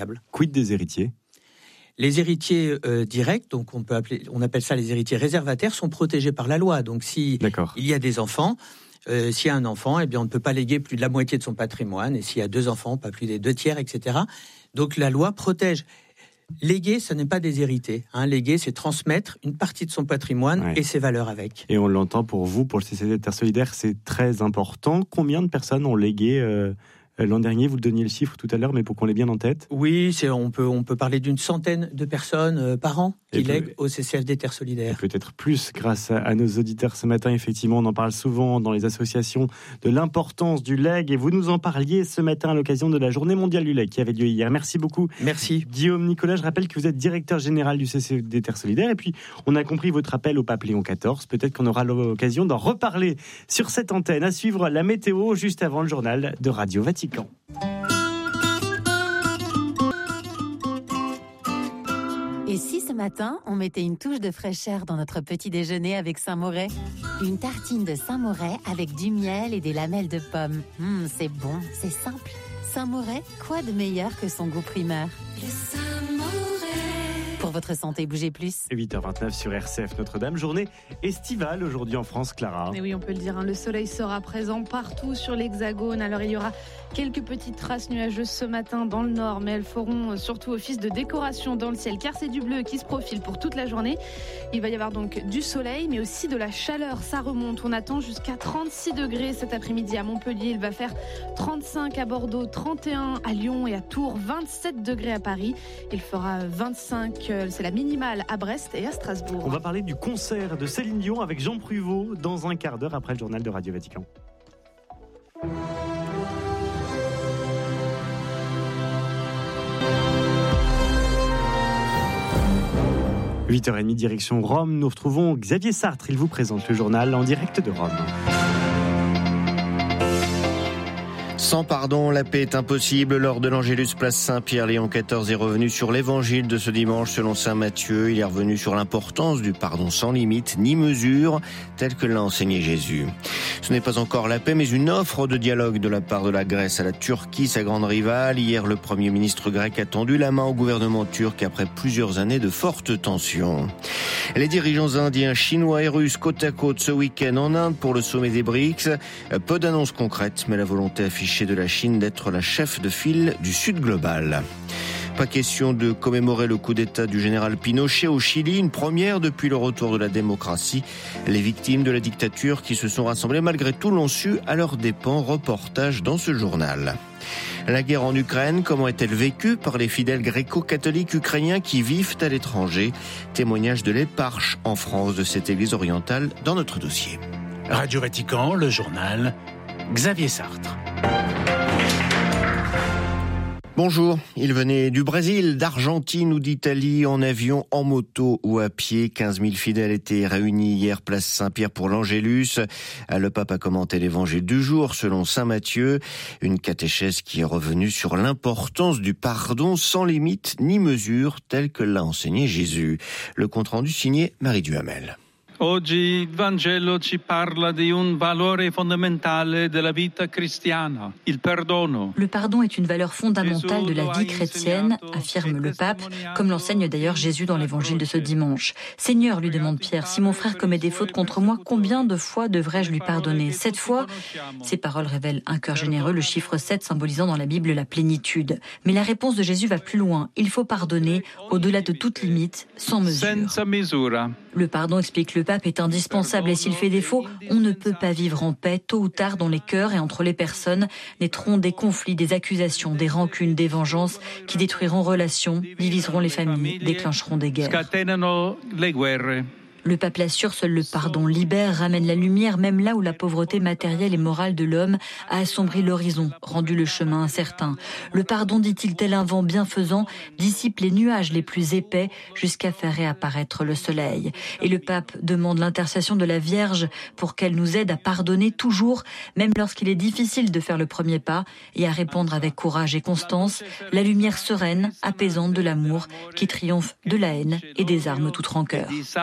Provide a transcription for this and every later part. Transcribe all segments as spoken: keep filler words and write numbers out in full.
Quid des héritiers ? Les héritiers euh, directs, donc on peut appeler, on appelle ça les héritiers réservataires, sont protégés par la loi. Donc si D'accord. il y a des enfants, euh, s'il y a un enfant, eh bien on ne peut pas léguer plus de la moitié de son patrimoine. Et s'il y a deux enfants, pas plus des deux tiers, et cetera. Donc la loi protège. Léguer, ce n'est pas déshériter. Hein. Léguer, c'est transmettre une partie de son patrimoine ouais. et ses valeurs avec. Et on l'entend pour vous, pour le C C D Terre Solidaire, c'est très important. Combien de personnes ont légué euh, l'an dernier ? Vous le donniez le chiffre tout à l'heure, mais pour qu'on l'ait bien en tête. Oui, c'est, on, peut, on peut parler d'une centaine de personnes euh, par an qui et lèguent peut, au C C F D Terre Solidaire. Peut-être plus grâce à, à nos auditeurs ce matin. Effectivement, on en parle souvent dans les associations de l'importance du legs. Et vous nous en parliez ce matin à l'occasion de la Journée mondiale du legs qui avait lieu hier. Merci beaucoup. Merci. Guillaume Nicolas, je rappelle que vous êtes directeur général du C C F D Terre Solidaire. Et puis, on a compris votre appel au pape Léon quatorze. Peut-être qu'on aura l'occasion d'en reparler sur cette antenne. À suivre la météo juste avant le journal de Radio Vatican. Et si ce matin, on mettait une touche de fraîcheur dans notre petit déjeuner avec Saint-Moret ? Une tartine de Saint-Moret avec du miel et des lamelles de pommes. Mmh, c'est bon, c'est simple. Saint-Moret, quoi de meilleur que son goût primeur ? Le Saint-Moret. Pour votre santé, bougez plus. huit heures vingt-neuf sur R C F Notre-Dame, journée estivale aujourd'hui en France, Clara. Et oui, on peut le dire, hein, le soleil sera présent partout sur l'Hexagone. Alors il y aura quelques petites traces nuageuses ce matin dans le nord, mais elles feront surtout office de décoration dans le ciel, car c'est du bleu qui se profile pour toute la journée. Il va y avoir donc du soleil, mais aussi de la chaleur. Ça remonte. On attend jusqu'à trente-six degrés cet après-midi à Montpellier. Il va faire trente-cinq à Bordeaux, trente et un à Lyon et à Tours, vingt-sept degrés à Paris. Il fera vingt-cinq, c'est la minimale à Brest et à Strasbourg. On va parler du concert de Céline Dion avec Jean Pruvot dans un quart d'heure après le journal de Radio Vatican. huit heures trente, direction Rome. Nous retrouvons Xavier Sartre. Il vous présente le journal en direct de Rome. Sans pardon, la paix est impossible. Lors de l'Angélus place Saint-Pierre, Léon quatorze est revenu sur l'évangile de ce dimanche selon saint Matthieu. Il est revenu sur l'importance du pardon sans limite ni mesure, tel que l'a enseigné Jésus. Ce n'est pas encore la paix, mais une offre de dialogue de la part de la Grèce à la Turquie, sa grande rivale. Hier, le Premier ministre grec a tendu la main au gouvernement turc après plusieurs années de fortes tensions. Les dirigeants indiens, chinois et russes côte à côte ce week-end en Inde pour le sommet des B R I C S. Peu d'annonces concrètes, mais la volonté affichée de la Chine d'être la chef de file du Sud global. Pas question de commémorer le coup d'État du général Pinochet au Chili, une première depuis le retour de la démocratie. Les victimes de la dictature qui se sont rassemblées malgré tout l'ont su à leurs dépens. Reportage dans ce journal. La guerre en Ukraine, comment est-elle vécue par les fidèles gréco-catholiques ukrainiens qui vivent à l'étranger ? Témoignage de l'éparche en France de cette église orientale dans notre dossier. Radio Vatican, le journal, Xavier Sartre. Bonjour, il venait du Brésil, d'Argentine ou d'Italie, en avion, en moto ou à pied. quinze mille fidèles étaient réunis hier place Saint-Pierre pour l'Angélus. Le pape a commenté l'évangile du jour selon saint Matthieu, une catéchèse qui est revenue sur l'importance du pardon sans limite ni mesure, tel que l'a enseigné Jésus. Le compte-rendu signé Marie Duhamel. Oggi il Vangelo ci parla di un valore fondamentale della vita cristiana, il perdono. Le pardon est une valeur fondamentale de la vie chrétienne, affirme le pape, comme l'enseigne d'ailleurs Jésus dans l'évangile de ce dimanche. Seigneur, lui demande Pierre, si mon frère commet des fautes contre moi, combien de fois devrais-je lui pardonner ? Sept fois ? Ces paroles révèlent un cœur généreux, le chiffre sept symbolisant dans la Bible la plénitude. Mais la réponse de Jésus va plus loin. Il faut pardonner, au-delà de toute limite, sans mesure. Le pardon, explique le pape, est indispensable et s'il fait défaut, on ne peut pas vivre en paix. Tôt ou tard, dans les cœurs et entre les personnes, naîtront des conflits, des accusations, des rancunes, des vengeances qui détruiront relations, diviseront les familles, déclencheront des guerres. Le pape l'assure, seul le pardon libère, ramène la lumière, même là où la pauvreté matérielle et morale de l'homme a assombri l'horizon, rendu le chemin incertain. Le pardon, dit-il, tel un vent bienfaisant, dissipe les nuages les plus épais jusqu'à faire réapparaître le soleil. Et le pape demande l'intercession de la Vierge pour qu'elle nous aide à pardonner toujours, même lorsqu'il est difficile de faire le premier pas, et à répondre avec courage et constance, la lumière sereine, apaisante de l'amour qui triomphe de la haine et désarme toute rancœur.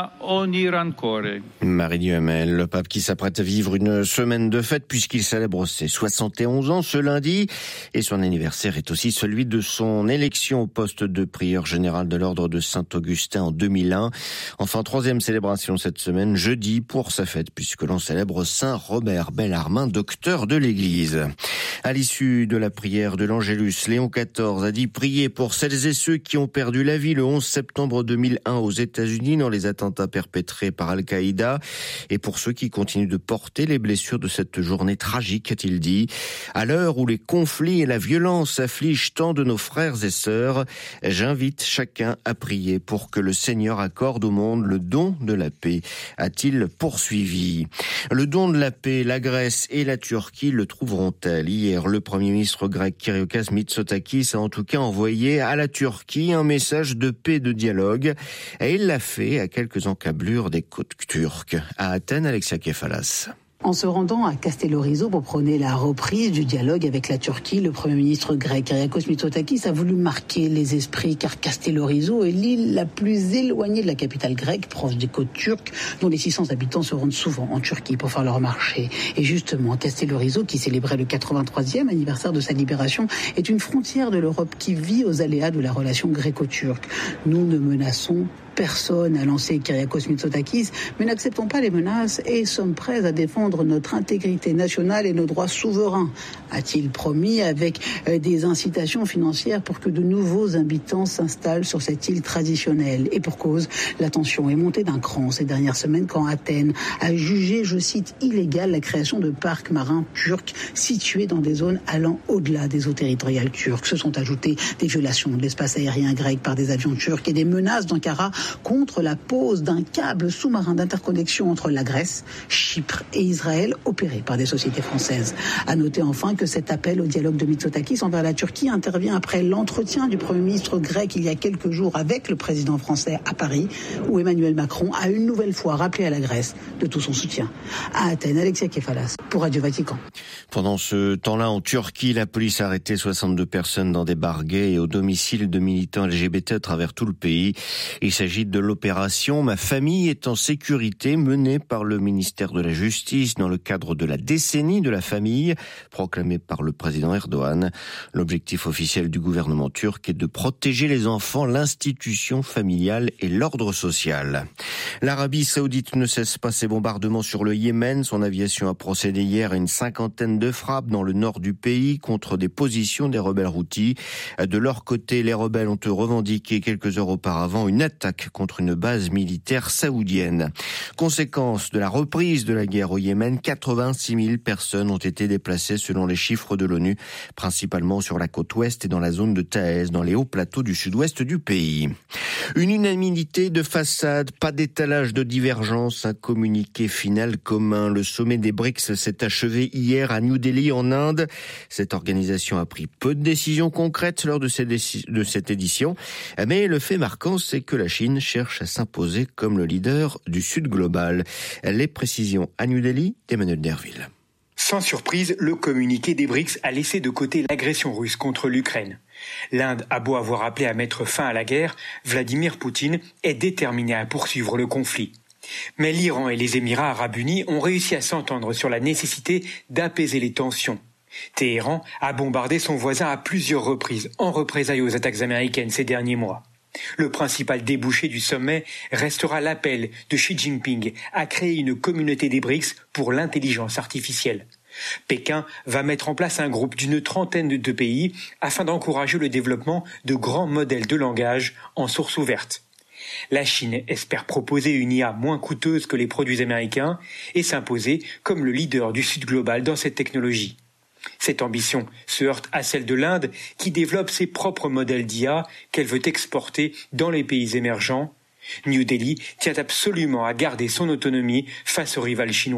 perdona ogni rancore. Marie Duhamel, le pape qui s'apprête à vivre une semaine de fête puisqu'il célèbre ses soixante et onze ans ce lundi. Et son anniversaire est aussi celui de son élection au poste de prieur général de l'ordre de Saint-Augustin en deux mille un. Enfin, troisième célébration cette semaine, jeudi, pour sa fête, puisque l'on célèbre Saint Robert Bellarmin, docteur de l'Église. À l'issue de la prière de l'Angélus, Léon quatorze a dit prier pour celles et ceux qui ont perdu la vie le onze septembre deux mille un aux États-Unis dans les attentats perpétrés par Al-Qaïda et pour ceux qui continuent de porter les blessures de cette journée tragique, a-t-il dit. À l'heure où les conflits et la violence affligent tant de nos frères et sœurs, j'invite chacun à prier pour que le Seigneur accorde au monde le don de la paix, a-t-il poursuivi. Le don de la paix, la Grèce et la Turquie le trouveront-elles? Hier, le Premier ministre grec Kyriakos Mitsotakis a en tout cas envoyé à la Turquie un message de paix et de dialogue. Et il l'a fait à quelques encablures des côtes turques. À Athènes, Alexia Kefalas. En se rendant à Castellorizo pour prôner la reprise du dialogue avec la Turquie, le Premier ministre grec Kyriakos Mitsotakis a voulu marquer les esprits car Castellorizo est l'île la plus éloignée de la capitale grecque, proche des côtes turques, dont les six cents habitants se rendent souvent en Turquie pour faire leur marché. Et justement, Castellorizo, qui célébrait le quatre-vingt-troisième anniversaire de sa libération, est une frontière de l'Europe qui vit aux aléas de la relation gréco-turque. Nous ne menaçons personne, a lancé Kyriakos Mitsotakis, mais n'acceptons pas les menaces et sommes prêts à défendre notre intégrité nationale et nos droits souverains, a-t-il promis, avec des incitations financières pour que de nouveaux habitants s'installent sur cette île traditionnelle. Et pour cause, la tension est montée d'un cran ces dernières semaines quand Athènes a jugé, je cite, illégale la création de parcs marins turcs situés dans des zones allant au-delà des eaux territoriales turques. Se sont ajoutées des violations de l'espace aérien grec par des avions turcs et des menaces d'Ankara contre la pose d'un câble sous-marin d'interconnexion entre la Grèce, Chypre et Israël opéré par des sociétés françaises. À noter enfin que cet appel au dialogue de Mitsotakis envers la Turquie intervient après l'entretien du Premier ministre grec il y a quelques jours avec le président français à Paris, où Emmanuel Macron a une nouvelle fois rappelé à la Grèce de tout son soutien. À Athènes, Alexia Kefalas pour Radio Vatican. Pendant ce temps-là, en Turquie, la police a arrêté soixante-deux personnes dans des bars gays et au domicile de militants L G B T à travers tout le pays. Il s'agit de l'opération « Ma famille est en sécurité » menée par le ministère de la Justice dans le cadre de la décennie de la famille proclamée par le président Erdogan. L'objectif officiel du gouvernement turc est de protéger les enfants, l'institution familiale et l'ordre social. L'Arabie saoudite ne cesse pas ses bombardements sur le Yémen. Son aviation a procédé hier à une cinquantaine de frappes dans le nord du pays contre des positions des rebelles houthis. De leur côté, les rebelles ont revendiqué quelques heures auparavant une attaque contre une base militaire saoudienne. Conséquence de la reprise de la guerre au Yémen, quatre-vingt-six mille personnes ont été déplacées selon les chiffres de l'ONU, principalement sur la côte ouest et dans la zone de Taez, dans les hauts plateaux du sud-ouest du pays. Une unanimité de façade, pas d'étalage de divergence, un communiqué final commun. Le sommet des B R I C S s'est achevé hier à New Delhi en Inde. Cette organisation a pris peu de décisions concrètes lors de cette édition, mais le fait marquant, c'est que la Chine cherche à s'imposer comme le leader du Sud global. Les précisions à New Delhi d'Emmanuel Derville. Sans surprise, le communiqué des B R I C S a laissé de côté l'agression russe contre l'Ukraine. L'Inde a beau avoir appelé à mettre fin à la guerre, Vladimir Poutine est déterminé à poursuivre le conflit. Mais l'Iran et les Émirats arabes unis ont réussi à s'entendre sur la nécessité d'apaiser les tensions. Téhéran a bombardé son voisin à plusieurs reprises en représailles aux attaques américaines ces derniers mois. Le principal débouché du sommet restera l'appel de Xi Jinping à créer une communauté des B R I C S pour l'intelligence artificielle. Pékin va mettre en place un groupe d'une trentaine de pays afin d'encourager le développement de grands modèles de langage en source ouverte. La Chine espère proposer une I A moins coûteuse que les produits américains et s'imposer comme le leader du Sud global dans cette technologie. Cette ambition se heurte à celle de l'Inde qui développe ses propres modèles d'I A qu'elle veut exporter dans les pays émergents. New Delhi tient absolument à garder son autonomie face au rival chinois.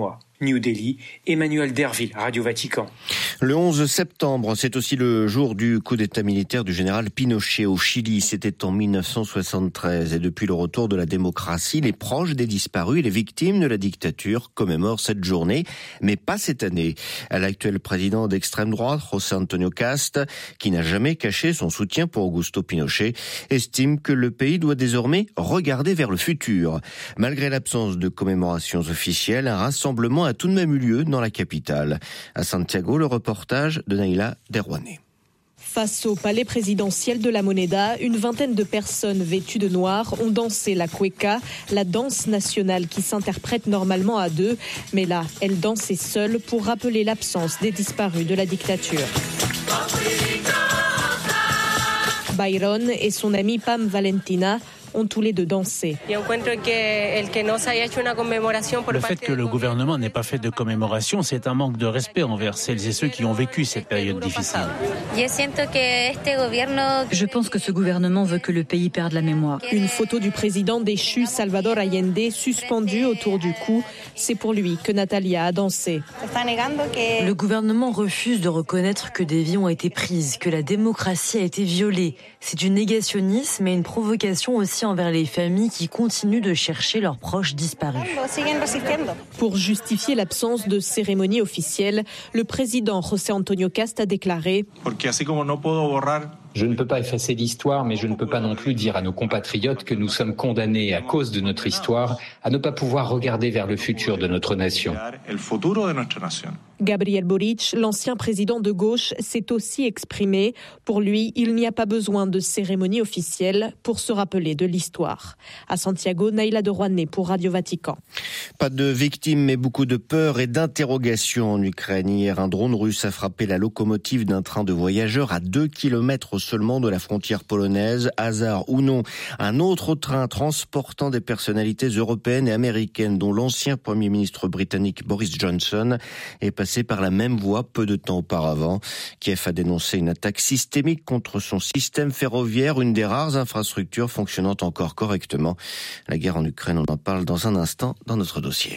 New Delhi, Emmanuel Derville, Radio Vatican. Le onze septembre, c'est aussi le jour du coup d'état militaire du général Pinochet au Chili. C'était en mille neuf cent soixante-treize. Et depuis le retour de la démocratie, les proches des disparus et les victimes de la dictature commémorent cette journée, mais pas cette année. L'actuel président d'extrême droite, José Antonio Cast, qui n'a jamais caché son soutien pour Augusto Pinochet, estime que le pays doit désormais regarder vers le futur. Malgré l'absence de commémorations officielles, un rassemblement a tout de même eu lieu dans la capitale. À Santiago, le reportage de Naïla Derouané. Face au palais présidentiel de la Moneda, une vingtaine de personnes vêtues de noir ont dansé la cueca, la danse nationale qui s'interprète normalement à deux. Mais là, elles dansaient seules pour rappeler l'absence des disparus de la dictature. Byron et son amie Pam Valentina ont tous les deux dansé. Le fait que le gouvernement n'ait pas fait de commémoration, c'est un manque de respect envers celles et ceux qui ont vécu cette période difficile. Je pense que ce gouvernement veut que le pays perde la mémoire. Une photo du président déchu Salvador Allende suspendue autour du cou. C'est pour lui que Natalia a dansé. Le gouvernement refuse de reconnaître que des vies ont été prises, que la démocratie a été violée. C'est du négationnisme et une provocation aussi envers les familles qui continuent de chercher leurs proches disparus. Pour justifier l'absence de cérémonie officielle, le président José Antonio Cast a déclaré « Je ne peux pas effacer l'histoire, mais je ne peux pas non plus dire à nos compatriotes que nous sommes condamnés à cause de notre histoire à ne pas pouvoir regarder vers le futur de notre nation. » Gabriel Boric, l'ancien président de gauche, s'est aussi exprimé. Pour lui, il n'y a pas besoin de cérémonie officielle pour se rappeler de l'histoire. À Santiago, Naïla Derouané pour Radio Vatican. Pas de victimes, mais beaucoup de peur et d'interrogations en Ukraine. Hier, un drone russe a frappé la locomotive d'un train de voyageurs à deux kilomètres seulement de la frontière polonaise. Hasard ou non, un autre train transportant des personnalités européennes et américaines, dont l'ancien Premier ministre britannique Boris Johnson, est passé par la même voie peu de temps auparavant. Kiev a dénoncé une attaque systémique contre son système ferroviaire, une des rares infrastructures fonctionnant encore correctement. La guerre en Ukraine, on en parle dans un instant dans notre dossier.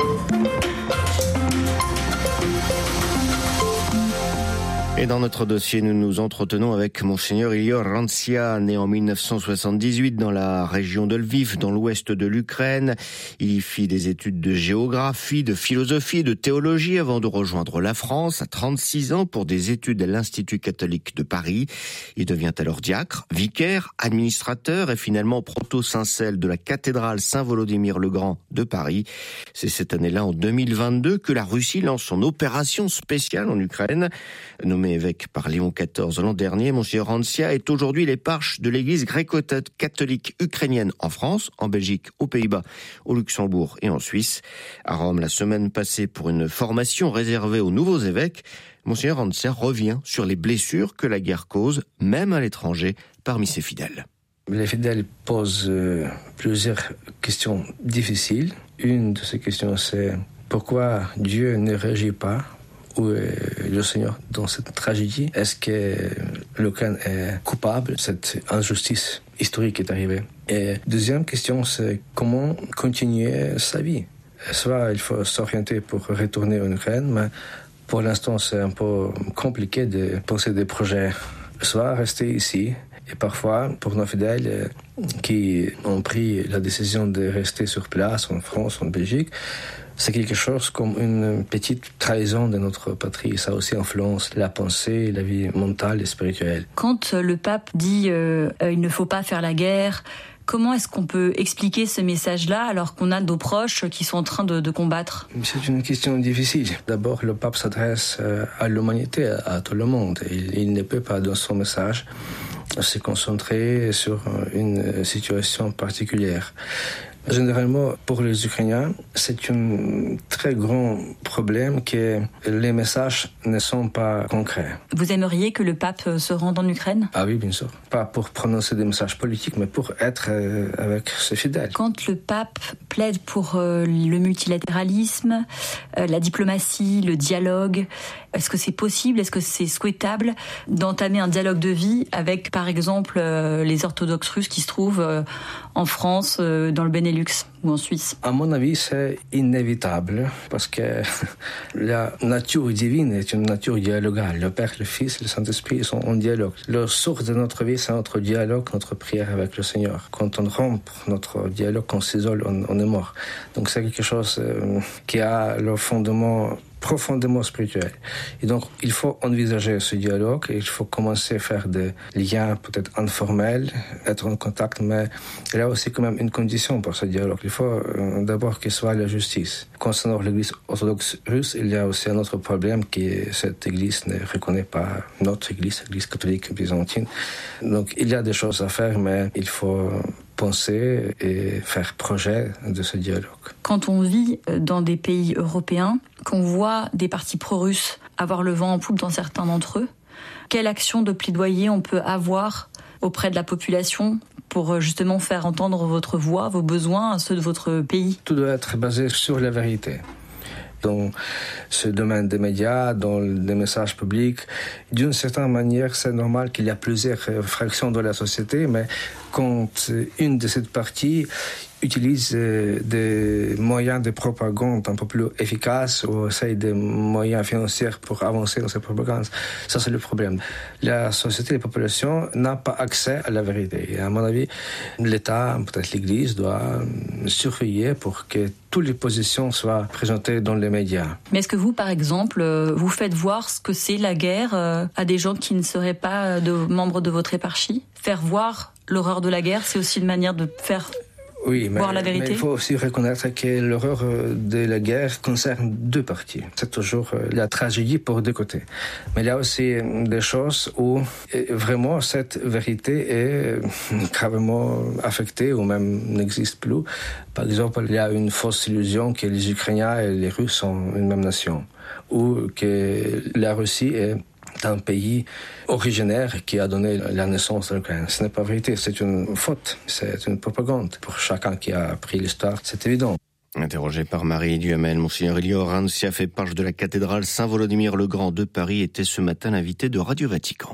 Et dans notre dossier, nous nous entretenons avec Monseigneur Ilior Rancia, né en mille neuf cent soixante-dix-huit dans la région de Lviv, dans l'ouest de l'Ukraine. Il y fit des études de géographie, de philosophie, de théologie avant de rejoindre la France à trente-six ans pour des études à l'Institut catholique de Paris. Il devient alors diacre, vicaire, administrateur et finalement proto-syncelle de la cathédrale Saint-Volodymyr-le-Grand de Paris. C'est cette année-là, en deux mille vingt-deux, que la Russie lance son opération spéciale en Ukraine. Nommé évêque par Léon quatorze l'an dernier, Monseigneur Rancia est aujourd'hui l'éparche de l'église gréco-catholique ukrainienne en France, en Belgique, aux Pays-Bas, au Luxembourg et en Suisse. À Rome, la semaine passée, pour une formation réservée aux nouveaux évêques, Monseigneur Rancia revient sur les blessures que la guerre cause, même à l'étranger, parmi ses fidèles. Les fidèles posent euh, plusieurs questions difficiles. Une de ces questions, c'est pourquoi Dieu ne réagit pas? Où est le Seigneur dans cette tragédie? Est-ce que l'Ukraine est coupable de cette injustice historique qui est arrivée? Et deuxième question, c'est comment continuer sa vie? Soit il faut s'orienter pour retourner en Ukraine, mais pour l'instant c'est un peu compliqué de penser des projets. Soit rester ici, et parfois pour nos fidèles qui ont pris la décision de rester sur place en France, en Belgique, c'est quelque chose comme une petite trahison de notre patrie. Ça aussi influence la pensée, la vie mentale et spirituelle. Quand le pape dit euh, euh, il ne faut pas faire la guerre, comment est-ce qu'on peut expliquer ce message-là alors qu'on a nos proches qui sont en train de, de combattre? C'est une question difficile. D'abord, le pape s'adresse à l'humanité, à tout le monde. Il, il ne peut pas, dans son message, se concentrer sur une situation particulière. Généralement, pour les Ukrainiens, c'est un très grand problème que les messages ne sont pas concrets. Vous aimeriez que le pape se rende en Ukraine? Ah oui, bien sûr. Pas pour prononcer des messages politiques, mais pour être avec ses fidèles. Quand le pape plaide pour le multilatéralisme, la diplomatie, le dialogue, est-ce que c'est possible, est-ce que c'est souhaitable d'entamer un dialogue de vie avec, par exemple, les orthodoxes russes qui se trouvent en France, dans le Benelux, Benelux ou en Suisse? À mon avis, c'est inévitable parce que la nature divine est une nature dialogale. Le Père, le Fils et le Saint-Esprit sont en dialogue. La source de notre vie, c'est notre dialogue, notre prière avec le Seigneur. Quand on rompt notre dialogue, quand on s'isole, on, on est mort. Donc c'est quelque chose euh, qui a le fondement profondément spirituel. Et donc, il faut envisager ce dialogue et il faut commencer à faire des liens peut-être informels, être en contact, mais il y a aussi quand même une condition pour ce dialogue. Il faut euh, d'abord qu'il soit la justice. Concernant l'Église orthodoxe russe, il y a aussi un autre problème qui est cette Église ne reconnaît pas notre Église, l'Église catholique byzantine. Donc, il y a des choses à faire, mais il faut penser et faire projet de ce dialogue. Quand on vit dans des pays européens, qu'on voit des partis pro-russes avoir le vent en poupe dans certains d'entre eux, quelle action de plaidoyer on peut avoir auprès de la population pour justement faire entendre votre voix, vos besoins, ceux de votre pays? Tout doit être basé sur la vérité. Dans ce domaine des médias, dans les messages publics, d'une certaine manière, c'est normal qu'il y a plusieurs fractions de la société, mais quand une de ces parties utilise des moyens de propagande un peu plus efficaces ou essaye des moyens financiers pour avancer dans cette propagande, ça c'est le problème. La société, la population n'a pas accès à la vérité. Et à mon avis, l'État, peut-être l'Église, doit surveiller pour que toutes les positions soient présentées dans les médias. Mais est-ce que vous, par exemple, vous faites voir ce que c'est la guerre à des gens qui ne seraient pas de membres de votre éparchie? Faire voir l'horreur de la guerre, c'est aussi une manière de faire Oui, mais, voir la vérité. mais il faut aussi reconnaître que l'horreur de la guerre concerne deux parties. C'est toujours la tragédie pour deux côtés. Mais il y a aussi des choses où vraiment cette vérité est gravement affectée ou même n'existe plus. Par exemple, il y a une fausse illusion que les Ukrainiens et les Russes sont une même nation, ou que la Russie est un pays originaire qui a donné la naissance de l'Ukraine. Ce n'est pas vérité, c'est une faute, c'est une propagande. Pour chacun qui a appris l'histoire, c'est évident. Interrogé par Marie Duhamel, Monseigneur Elior Ranciaf, évêque de la cathédrale Saint-Volodymyr le Grand de Paris, était ce matin l'invité de Radio Vatican.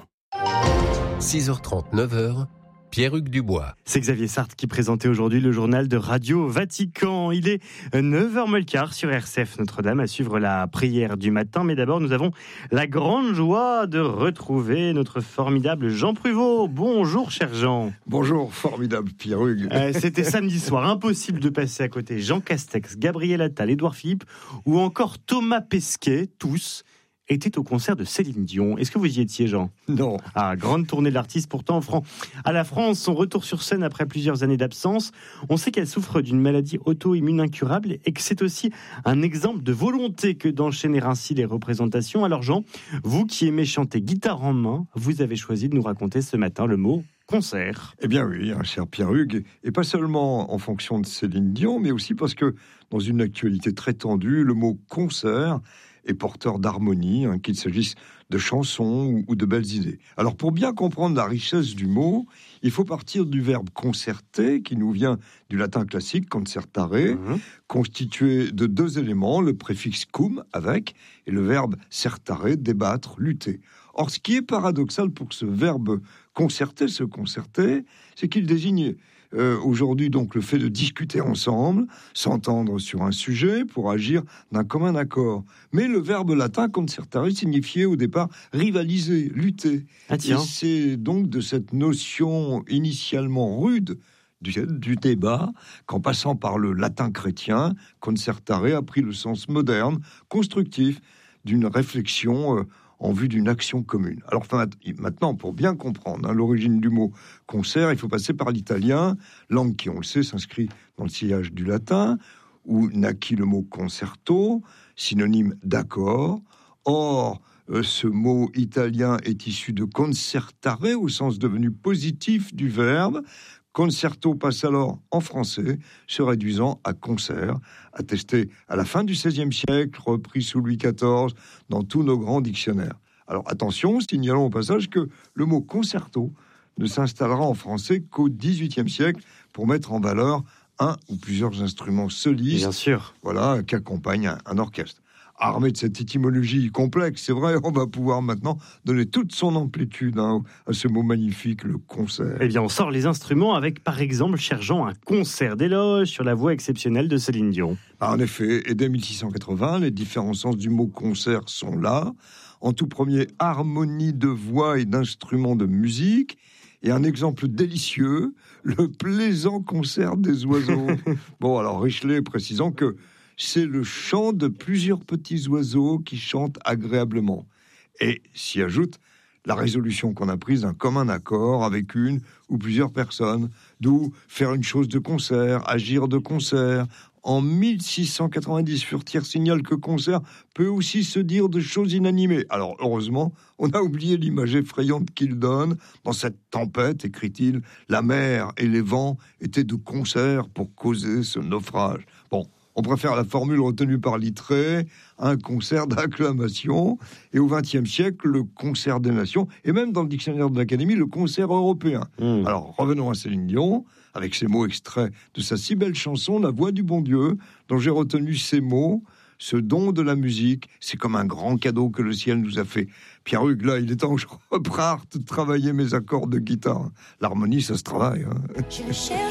six heures trente, neuf heures, Pierre-Hugues Dubois. C'est Xavier Sartre qui présentait aujourd'hui le journal de Radio Vatican. Il est neuf heures moins le quart sur R C F Notre-Dame à suivre la prière du matin. Mais d'abord, nous avons la grande joie de retrouver notre formidable Jean Pruvot. Bonjour, cher Jean. Bonjour, formidable Pierre-Hugues. Euh, c'était samedi soir, impossible de passer à côté. Jean Castex, Gabriel Attal, Édouard Philippe ou encore Thomas Pesquet, tous était au concert de Céline Dion. Est-ce que vous y étiez, Jean ? Non. Ah, grande tournée de l'artiste, pourtant offrant à la France son retour sur scène après plusieurs années d'absence. On sait qu'elle souffre d'une maladie auto-immune incurable et que c'est aussi un exemple de volonté que d'enchaîner ainsi les représentations. Alors Jean, vous qui aimez chanter guitare en main, vous avez choisi de nous raconter ce matin le mot concert. Eh bien oui, hein, cher Pierre-Hugues, et pas seulement en fonction de Céline Dion, mais aussi parce que dans une actualité très tendue, le mot concert est porteur d'harmonie, hein, qu'il s'agisse de chansons ou, ou de belles idées. Alors pour bien comprendre la richesse du mot, il faut partir du verbe concerter, qui nous vient du latin classique concertare, mmh. constitué de deux éléments, le préfixe cum, avec, et le verbe certare, débattre, lutter. Or, ce qui est paradoxal pour ce verbe concerter, se concerter, c'est qu'il désigne Euh, aujourd'hui, donc, le fait de discuter ensemble, s'entendre sur un sujet pour agir d'un commun accord. Mais le verbe latin concertare signifiait au départ rivaliser, lutter. Ah, Et c'est donc de cette notion initialement rude du, du débat qu'en passant par le latin chrétien, concertare a pris le sens moderne, constructif, d'une réflexion euh, en vue d'une action commune. Alors maintenant, pour bien comprendre hein, l'origine du mot concert, il faut passer par l'italien, langue qui, on le sait, s'inscrit dans le sillage du latin, où naquit le mot concerto, synonyme d'accord. Or, euh, ce mot italien est issu de concertare, au sens devenu positif du verbe. Concerto passe alors en français, se réduisant à concert, attesté à la fin du seizième siècle, repris sous Louis quatorze dans tous nos grands dictionnaires. Alors attention, signalons au passage que le mot concerto ne s'installera en français qu'au dix-huitième siècle pour mettre en valeur un ou plusieurs instruments solistes, bien sûr, voilà, qu'accompagne un, un orchestre. armé de cette étymologie complexe, c'est vrai, on va pouvoir maintenant donner toute son amplitude hein, à ce mot magnifique, le concert. Eh bien, on sort les instruments avec, par exemple, cher Jean, un concert d'éloge sur la voix exceptionnelle de Céline Dion. Ah, en effet, et dès mille six cent quatre-vingts, les différents sens du mot concert sont là. En tout premier, harmonie de voix et d'instruments de musique. Et un exemple délicieux, le plaisant concert des oiseaux. Bon, alors Richelet précisant que c'est le chant de plusieurs petits oiseaux qui chantent agréablement. Et s'y ajoute la résolution qu'on a prise d'un commun accord avec une ou plusieurs personnes, d'où faire une chose de concert, agir de concert. En mille six cent quatre-vingt-dix, Furetière signale que concert peut aussi se dire de choses inanimées. Alors, heureusement, on a oublié l'image effrayante qu'il donne. Dans cette tempête, écrit-il, la mer et les vents étaient de concert pour causer ce naufrage. Bon, on préfère la formule retenue par Littré, un concert d'acclamation. Et au vingtième siècle, le concert des nations, et même dans le dictionnaire de l'Académie, le concert européen. Mmh. Alors, revenons à Céline Dion, avec ces mots extraits de sa si belle chanson, La Voix du bon Dieu, dont j'ai retenu ces mots. Ce don de la musique, c'est comme un grand cadeau que le ciel nous a fait. Pierre Hugues, là, il est temps que je reprenne de travailler mes accords de guitare. L'harmonie, ça se travaille. Hein. Je cherche